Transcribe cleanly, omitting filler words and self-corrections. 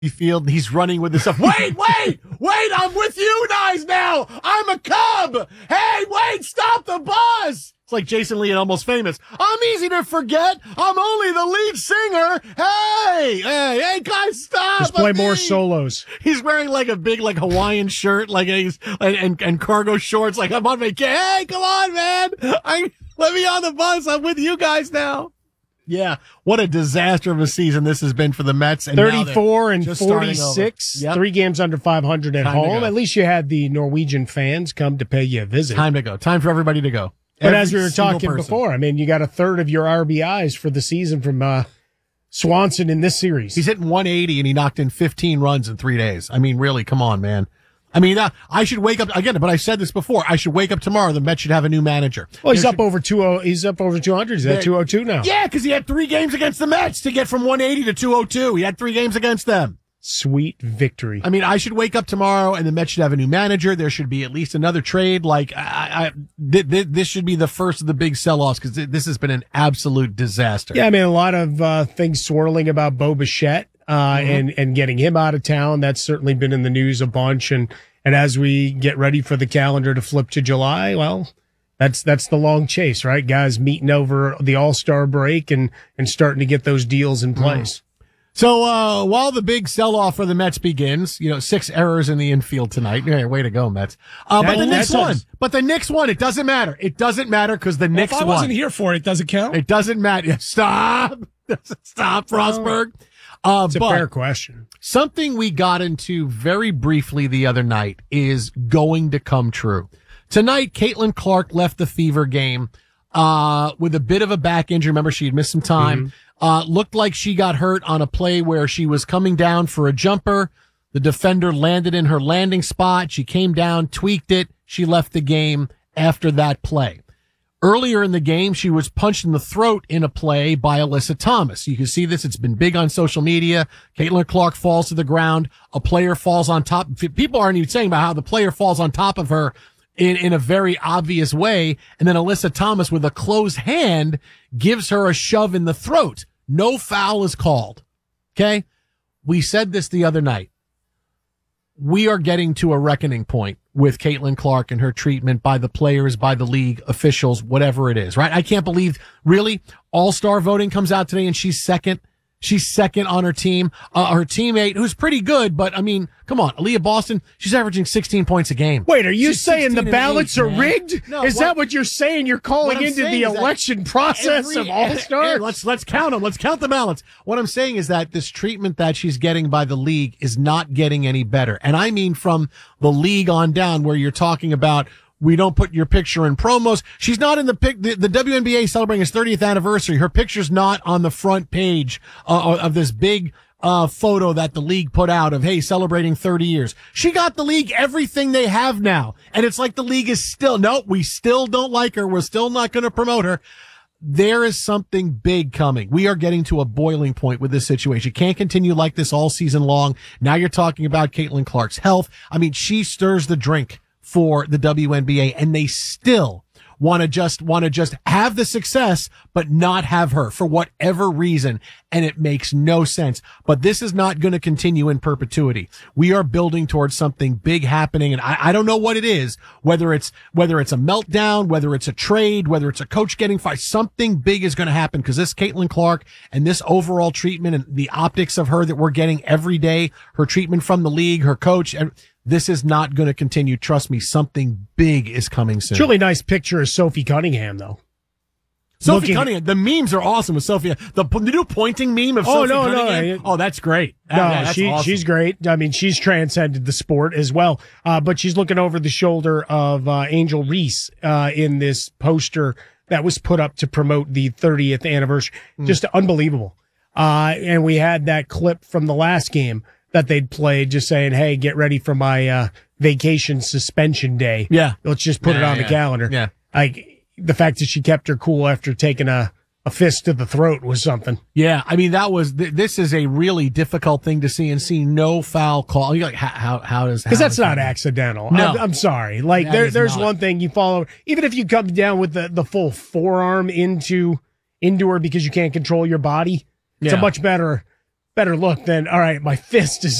Field. He's running with this stuff. Wait, I'm with you guys now. I'm a Cub. Hey, wait, stop the bus. It's like Jason Lee and Almost Famous. I'm easy to forget. I'm only the lead singer. Hey, guys, stop. Just play more solos. He's wearing like a big like Hawaiian shirt, like and cargo shorts. Like I'm on vacation. Hey, come on, man. Let me on the bus. I'm with you guys now. Yeah, what a disaster of a season this has been for the Mets. And 34 and 46, yep. 3 games under 500 at home. At least you had the Norwegian fans come to pay you a visit. Time to go. Time for everybody to go. But as we were talking before, I mean, you got a third of your RBIs for the season from Swanson in this series. He's hitting 180 and he knocked in 15 runs in 3 days. I mean, really, come on, man. I mean, I should wake up again, but I said this before. I should wake up tomorrow. The Mets should have a new manager. Well, he's up over 200. He's up over 200. He's at 202 now. Yeah, because he had 3 games against the Mets to get from 180 to 202. He had 3 games against them. Sweet victory. I mean, I should wake up tomorrow and the Mets should have a new manager. There should be at least another trade. Like, this should be the first of the big sell-offs because this has been an absolute disaster. Yeah, I mean, a lot of things swirling about Bo Bichette and getting him out of town. That's certainly been in the news a bunch. And as we get ready for the calendar to flip to July, well, that's the long chase, right? Guys meeting over the All-Star break and starting to get those deals in place. So, while the big sell-off for the Mets begins, 6 errors in the infield tonight. Yeah, way to go, Mets. But the Knicks won. It doesn't matter. It doesn't matter because the Knicks won. If I wasn't here for it, does it count? It doesn't matter. Stop, Frostberg. It's a fair question. Something we got into very briefly the other night is going to come true. Tonight, Caitlin Clark left the Fever game with a bit of a back injury. Remember, she had missed some time. Looked like she got hurt on a play where she was coming down for a jumper. The defender landed in her landing spot. She came down, tweaked it. She left the game after that play. Earlier in the game, she was punched in the throat in a play by Alyssa Thomas. You can see this. It's been big on social media. Caitlin Clark falls to the ground. A player falls on top. People aren't even saying about how the player falls on top of her in a very obvious way. And then Alyssa Thomas with a closed hand gives her a shove in the throat. No foul is called. Okay. We said this the other night. We are getting to a reckoning point with Caitlin Clark and her treatment by the players, by the league officials, whatever it is, right? I can't believe really All-Star voting comes out today and she's second. She's second on her team. Her teammate, who's pretty good, but I mean, come on, Aaliyah Boston, she's averaging 16 points a game. Wait, are you saying the ballots are rigged? No, is that what you're saying? You're calling into the election process of All-Stars? Let's count them. Let's count the ballots. What I'm saying is that this treatment that she's getting by the league is not getting any better. And I mean from the league on down where you're talking about we don't put your picture in promos. She's not in the WNBA celebrating its 30th anniversary. Her picture's not on the front page of this big photo that the league put out of, hey, celebrating 30 years. She got the league everything they have now. And it's like the league is still, no, we still don't like her. We're still not going to promote her. There is something big coming. We are getting to a boiling point with this situation. It can't continue like this all season long. Now you're talking about Caitlin Clark's health. I mean, she stirs the drink for the WNBA, and they still want to just have the success, but not have her for whatever reason. And it makes no sense. But this is not going to continue in perpetuity. We are building towards something big happening. And I don't know what it is, whether it's a meltdown, whether it's a trade, whether it's a coach getting fired, something big is going to happen because this Caitlin Clark and this overall treatment and the optics of her that we're getting every day, her treatment from the league, her coach, this is not going to continue. Trust me, something big is coming soon. It's a really nice picture of Sophie Cunningham, though. Sophie Cunningham. The memes are awesome with Sophie. The new pointing meme of Sophie Cunningham. Oh, that's great. That's awesome. She's great. I mean, she's transcended the sport as well. But she's looking over the shoulder of Angel Reese in this poster that was put up to promote the 30th anniversary. Just unbelievable. And we had that clip from the last game that they'd played, just saying, hey, get ready for my vacation suspension day. Yeah. Let's just put it on the calendar. Yeah. Like, the fact that she kept her cool after taking a fist to the throat was something. Yeah, I mean, this is a really difficult thing to see and see no foul call. You're like, how does... Because that's not accidental. No. I'm sorry. Like, there's one thing you follow, even if you come down with the full forearm into her because you can't control your body, it's a much better better look than, all right, my fist is